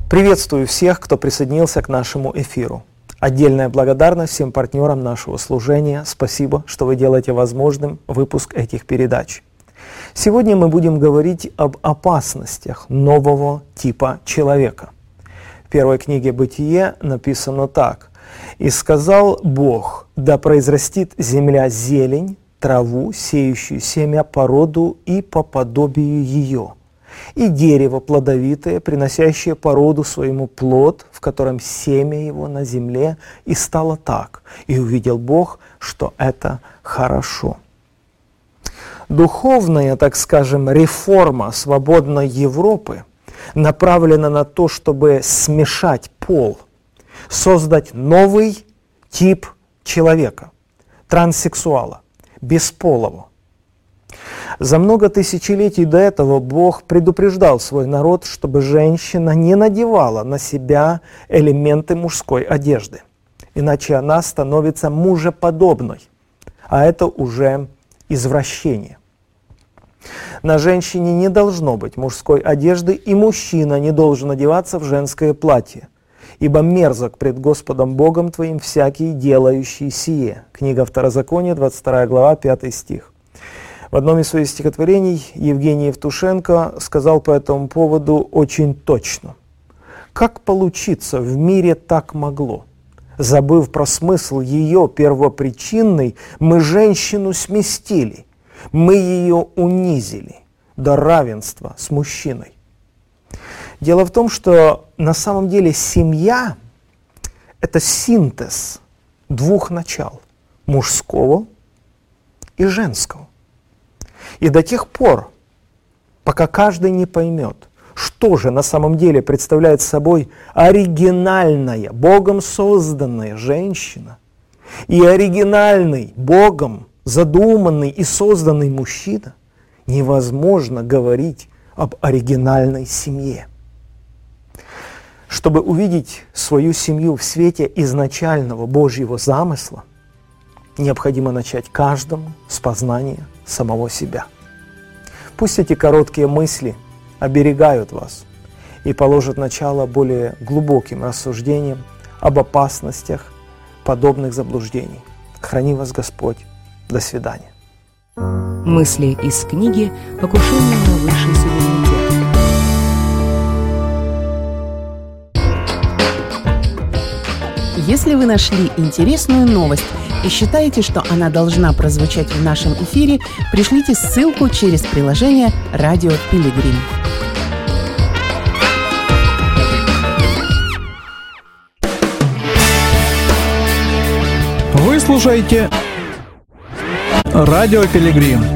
Приветствую всех, кто присоединился к нашему эфиру. Отдельная благодарность всем партнерам нашего служения. Спасибо, что вы делаете возможным выпуск этих передач. Сегодня мы будем говорить об опасностях нового типа человека. В первой книге «Бытие» написано так. «И сказал Бог, да произрастит земля зелень, траву, сеющую семя по роду и по подобию ее, и дерево плодовитое, приносящее по роду своему плод, в котором семя его на земле, и стало так. И увидел Бог, что это хорошо». Духовная, так скажем, реформа свободной Европы направлена на то, чтобы смешать пол, создать новый тип человека, транссексуала, бесполого. За много тысячелетий до этого Бог предупреждал свой народ, чтобы женщина не надевала на себя элементы мужской одежды, иначе она становится мужеподобной, а это уже извращение. На женщине не должно быть мужской одежды, и мужчина не должен одеваться в женское платье, ибо мерзок пред Господом Богом твоим всякий, делающий сие. Книга Второзакония, 22 глава, 5 стих. В одном из своих стихотворений Евгений Евтушенко сказал по этому поводу очень точно. «Как получиться в мире так могло? Забыв про смысл ее первопричинный, мы женщину сместили, мы ее унизили до равенства с мужчиной». Дело в том, что на самом деле семья – это синтез двух начал – мужского и женского. И до тех пор, пока каждый не поймет, что же на самом деле представляет собой оригинальная, Богом созданная женщина и оригинальный, Богом задуманный и созданный мужчина, невозможно говорить об оригинальной семье. Чтобы увидеть свою семью в свете изначального Божьего замысла, необходимо начать каждому с познания самого себя. Пусть эти короткие мысли оберегают вас и положат начало более глубоким рассуждениям об опасностях подобных заблуждений. Храни вас Господь. До свидания. Мысли из книги «Покушение на высший суверенитет». Если вы нашли интересную новость и считаете, что она должна прозвучать в нашем эфире, пришлите ссылку через приложение «Радио Пилигрим». Вы слушаете «Радио Пилигрим».